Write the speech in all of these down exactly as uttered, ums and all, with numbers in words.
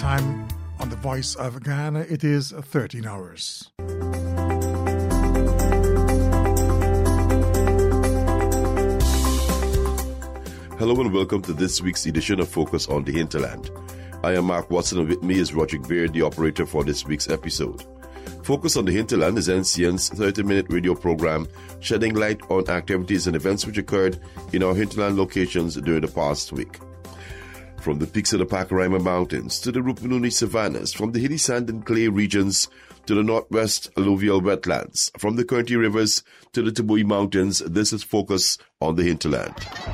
time on the Voice of Guyana, it is thirteen hours. Hello and welcome to this week's edition of Focus on the Hinterland. I am Mark Watson and with me is Roderick Baird, the operator for this week's episode. Focus on the Hinterland is N C N's thirty-minute radio program shedding light on activities and events which occurred in our hinterland locations during the past week. From the peaks of the Pacaraima Mountains to the Rupununi savannas, from the hilly sand and clay regions to the northwest alluvial wetlands, from the Currently rivers to the Tabui Mountains, this is Focus on the Hinterland.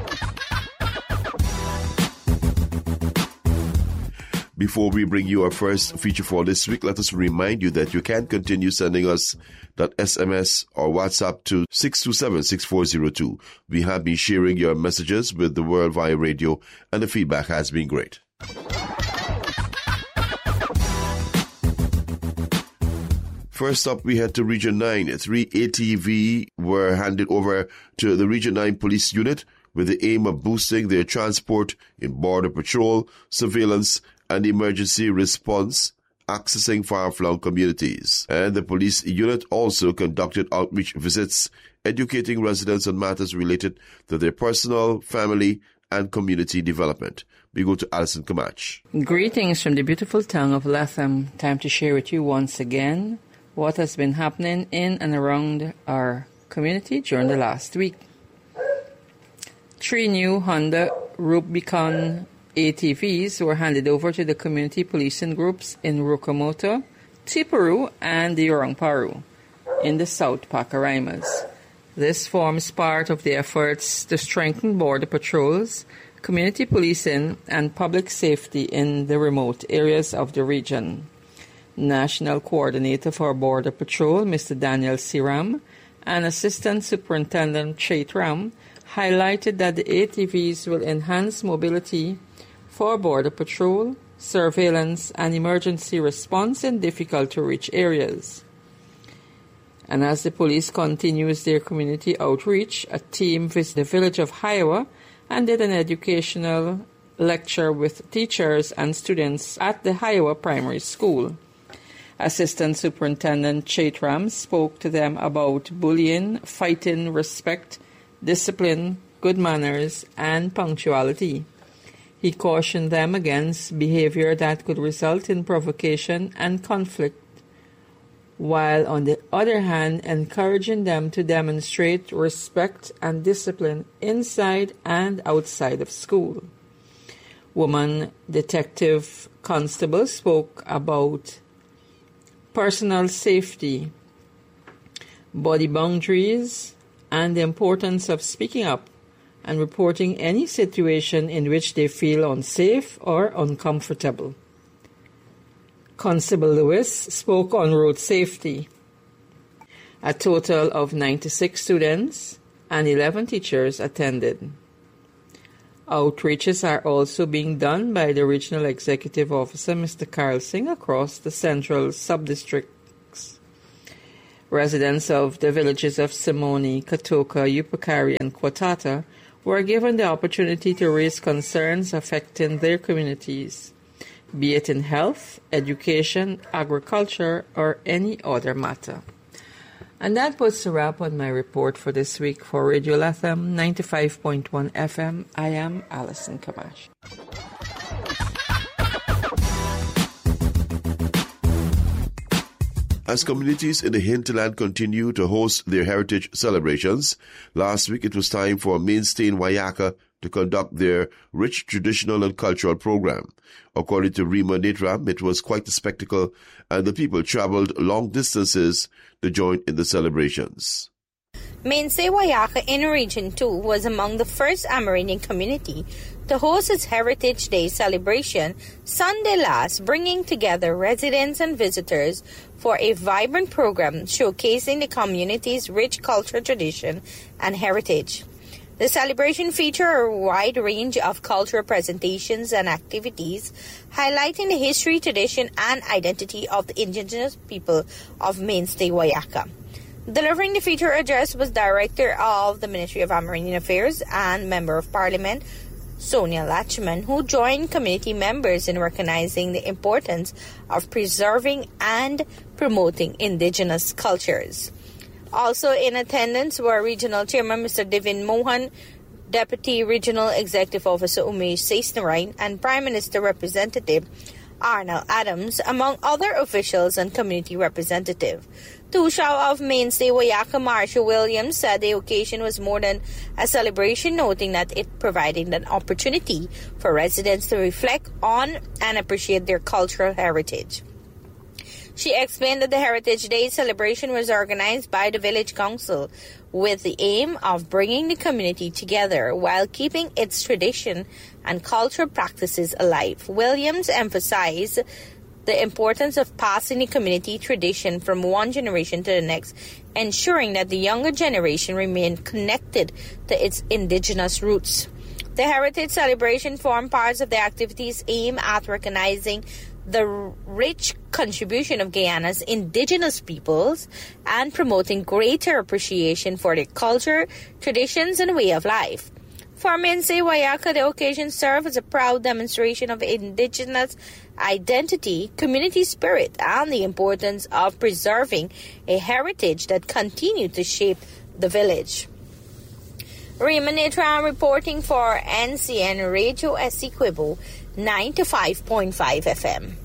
Before we bring you our first feature for this week, let us remind you that you can continue sending us that S M S or WhatsApp to six two seven, six four zero two. We have been sharing your messages with the world via radio, and the feedback has been great. First up, we head to Region nine. Three A T V were handed over to the Region nine Police Unit with the aim of boosting their transport in border patrol, surveillance, and emergency response, accessing far-flung communities. And the police unit also conducted outreach visits, educating residents on matters related to their personal, family, and community development. We go to Alison Kamach. Greetings from the beautiful town of Latham. Time to share with you once again what has been happening in and around our community during the last week. Three new Honda Rubicon A T Vs were handed over to the community policing groups in Rukamoto, Tiparu, and the Orangparu in the South Pacaraimas. This forms part of the efforts to strengthen border patrols, community policing, and public safety in the remote areas of the region. National Coordinator for Border Patrol, Mister Daniel Siram, and Assistant Superintendent Chaitram highlighted that the A T Vs will enhance mobility for border patrol, surveillance, and emergency response in difficult-to-reach areas. And as the police continues their community outreach, a team visited the village of Hiowa and did an educational lecture with teachers and students at the Hiowa Primary School. Assistant Superintendent Chaitram spoke to them about bullying, fighting, respect, discipline, good manners, and punctuality. He cautioned them against behavior that could result in provocation and conflict, while on the other hand encouraging them to demonstrate respect and discipline inside and outside of school. Woman Detective Constable spoke about personal safety, body boundaries, and the importance of speaking up and reporting any situation in which they feel unsafe or uncomfortable. Constable Lewis spoke on road safety. A total of ninety-six students and eleven teachers attended. Outreaches are also being done by the Regional Executive Officer, Mister Carl Singh, across the central sub-districts. Residents of the villages of Simone, Katoka, Yupakari, and Kwatata were given the opportunity to raise concerns affecting their communities, be it in health, education, agriculture, or any other matter. And that puts a wrap on my report for this week. For Radio Latham ninety-five point one F M, I am Alison Kamach. As communities in the hinterland continue to host their heritage celebrations, last week it was time for Mainstay in Wayaka to conduct their rich traditional and cultural program. According to Rima Netram, it was quite a spectacle, and the people traveled long distances to join in the celebrations. Mainstay Wayaka in Region two was among the first Amerindian community to host its Heritage Day celebration Sunday last, bringing together residents and visitors for a vibrant program showcasing the community's rich cultural tradition and heritage. The celebration featured a wide range of cultural presentations and activities highlighting the history, tradition, and identity of the indigenous people of Mainstay Wayaka. Delivering the feature address was Director of the Ministry of Amerindian Affairs and Member of Parliament, Sonia Latchman, who joined community members in recognizing the importance of preserving and promoting indigenous cultures. Also in attendance were Regional Chairman Mister Divin Mohan, Deputy Regional Executive Officer Umesh Sesnarain, and Prime Minister Representative Arnold Adams, among other officials and community representatives. Tushao of Mainstay Wayaka Marshall Williams said the occasion was more than a celebration, noting that it provided an opportunity for residents to reflect on and appreciate their cultural heritage. She explained that the Heritage Day celebration was organized by the Village Council with the aim of bringing the community together while keeping its tradition and cultural practices alive. Williams emphasized the importance of passing the community tradition from one generation to the next, ensuring that the younger generation remain connected to its indigenous roots. The Heritage Celebration formed parts of the activities aimed at recognizing the rich contribution of Guyana's indigenous peoples and promoting greater appreciation for their culture, traditions, and way of life. For Mainstay Wayaka, the occasion served as a proud demonstration of indigenous identity, community spirit, and the importance of preserving a heritage that continued to shape the village. Raymond Netran reporting for N C N Radio Essequibo, ninety-five point five F M.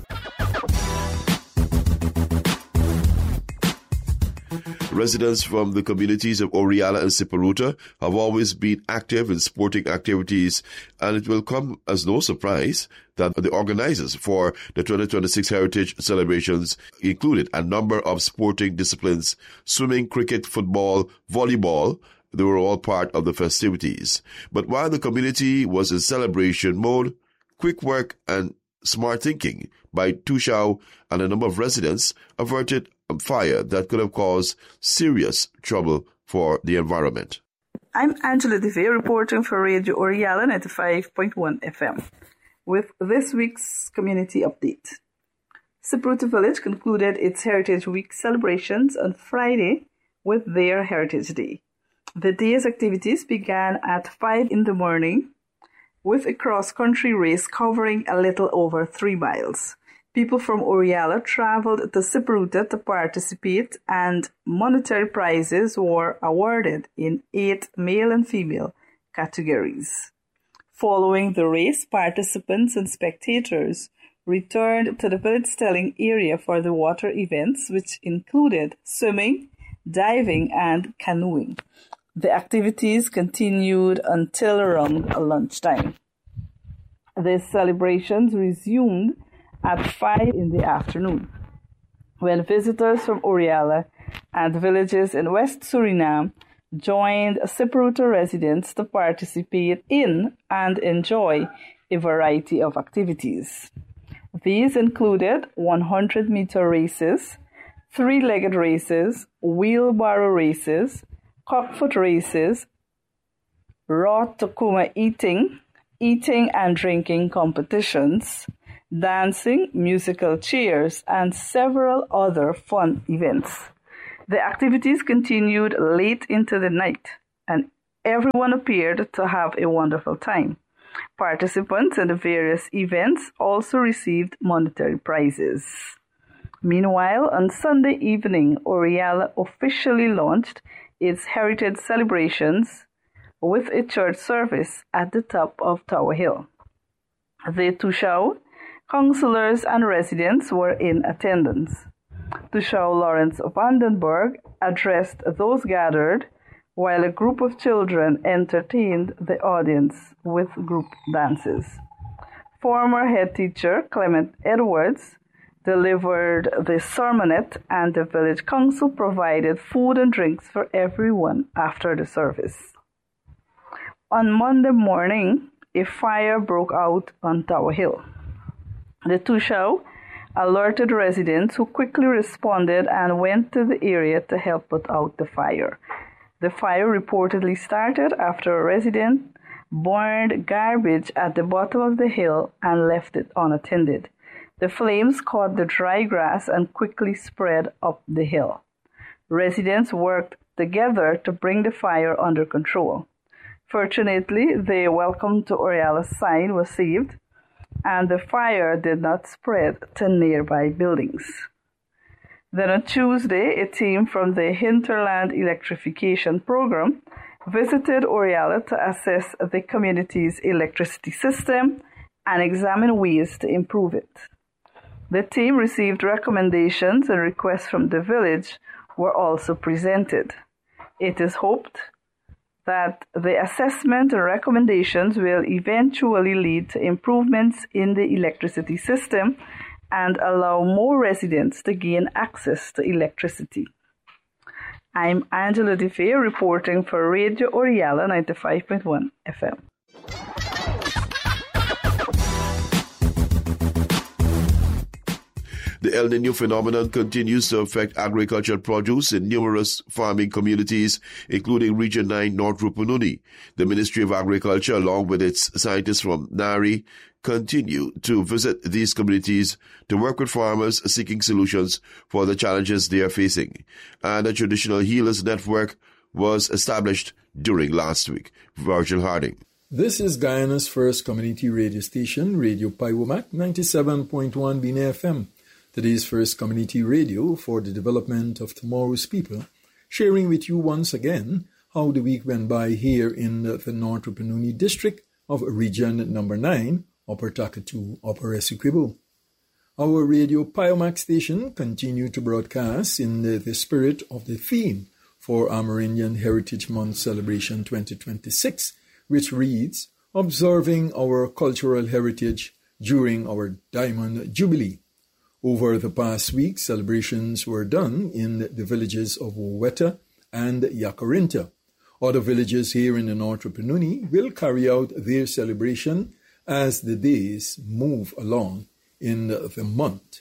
Residents from the communities of Oriala and Siparuta have always been active in sporting activities, and it will come as no surprise that the organizers for the twenty twenty-six Heritage Celebrations included a number of sporting disciplines: swimming, cricket, football, volleyball. They were all part of the festivities. But while the community was in celebration mode, quick work and smart thinking by Tushao and a number of residents averted a fire that could have caused serious trouble for the environment. I'm Angela DeVay reporting for Radio Oriala ninety-five point one F M with this week's community update. Siparuta Village concluded its Heritage Week celebrations on Friday with their Heritage Day. The day's activities began at five in the morning with a cross-country race covering a little over three miles. People from Oriala traveled to Siparuta to participate, and monetary prizes were awarded in eight male and female categories. Following the race, participants and spectators returned to the village telling area for the water events, which included swimming, diving, and canoeing. The activities continued until around lunchtime. The celebrations resumed at five in the afternoon, when visitors from Oriala and villages in West Suriname joined Siparuta residents to participate in and enjoy a variety of activities. These included one hundred meter races, three-legged races, wheelbarrow races, cockfoot races, raw tukuma eating, eating and drinking competitions, dancing, musical chairs, and several other fun events. The activities continued late into the night, and everyone appeared to have a wonderful time. Participants in the various events also received monetary prizes. Meanwhile, on Sunday evening, Oriala officially launched its heritage celebrations with a church service at the top of Tower Hill. The Tushao councillors and residents were in attendance. Tushao Lawrence of Vandenberg addressed those gathered, while a group of children entertained the audience with group dances. Former head teacher Clement Edwards delivered the sermonette, and the village council provided food and drinks for everyone after the service. On Monday morning, a fire broke out on Tower Hill. The Tushao alerted residents, who quickly responded and went to the area to help put out the fire. The fire reportedly started after a resident burned garbage at the bottom of the hill and left it unattended. The flames caught the dry grass and quickly spread up the hill. Residents worked together to bring the fire under control. Fortunately, the Welcome to Oriala sign was saved, and the fire did not spread to nearby buildings. Then on Tuesday, a team from the Hinterland Electrification Program visited Oriala to assess the community's electricity system and examine ways to improve it. The team received recommendations and requests from the village were also presented. It is hoped that the assessment and recommendations will eventually lead to improvements in the electricity system and allow more residents to gain access to electricity. I'm Angela DeFay reporting for Radio Oriala ninety-five point one F M. The El Niño phenomenon continues to affect agricultural produce in numerous farming communities, including Region nine North Rupununi. The Ministry of Agriculture, along with its scientists from NARI, continue to visit these communities to work with farmers seeking solutions for the challenges they are facing. And a traditional healers network was established during last week. Virgil Harding. This is Guyana's first community radio station, Radio Paiwomak ninety-seven point one Bina F M. Today's first community radio for the development of tomorrow's people, sharing with you once again how the week went by here in the North Rupununi district of Region Number nine, Upper Takatu, Upper Essequibo. Our Radio Piomac station continued to broadcast in the, the spirit of the theme for Amerindian Heritage Month Celebration twenty twenty-six, which reads, Observing Our Cultural Heritage During Our Diamond Jubilee. Over the past week, celebrations were done in the villages of Woweta and Yakorinta. Other villages here in the North Rupununi will carry out their celebration as the days move along in the month.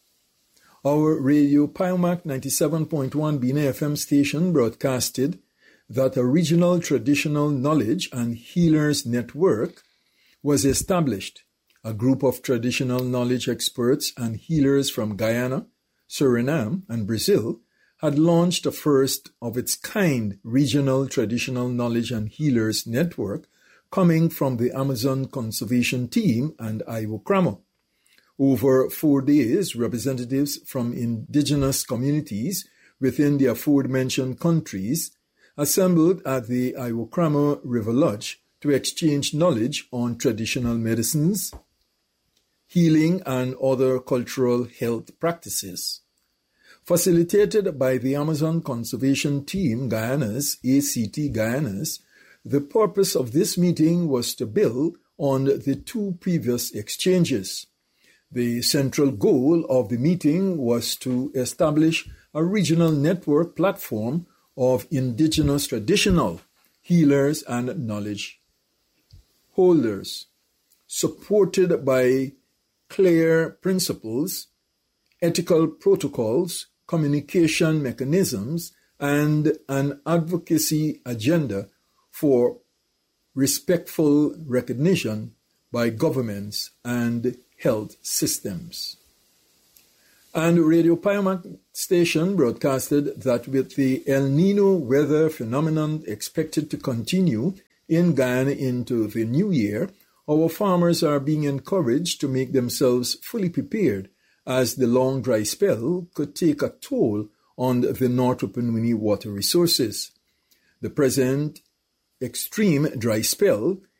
Our Radio Piomac ninety-seven point one Bina F M station broadcasted that a regional traditional knowledge and healers network was established. A group of traditional knowledge experts and healers from Guyana, Suriname, and Brazil had launched a first-of-its-kind regional traditional knowledge and healers network coming from the Amazon Conservation Team and Iwokramo. Over four days, representatives from indigenous communities within the aforementioned countries assembled at the Iwokramo River Lodge to exchange knowledge on traditional medicines, healing, and other cultural health practices. Facilitated by the Amazon Conservation Team Guyana's, A C T Guyana's, the purpose of this meeting was to build on the two previous exchanges. The central goal of the meeting was to establish a regional network platform of indigenous traditional healers and knowledge holders, supported by clear principles, ethical protocols, communication mechanisms, and an advocacy agenda for respectful recognition by governments and health systems. And Radio Piomac station broadcasted that with the El Nino weather phenomenon expected to continue in Guyana into the new year, our farmers are being encouraged to make themselves fully prepared as the long dry spell could take a toll on the North Rupununi water resources. The present extreme dry spell